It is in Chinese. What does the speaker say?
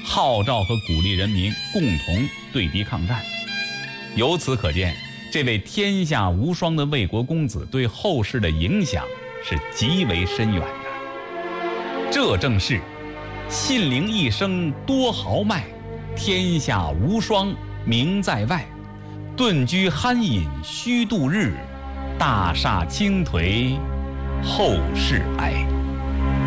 号召和鼓励人民共同对敌抗战。由此可见，这位天下无双的魏国公子对后世的影响是极为深远的。这正是信陵一生多豪迈，天下无双名在外，顿居酣饮虚度日，大厦倾颓后世哀。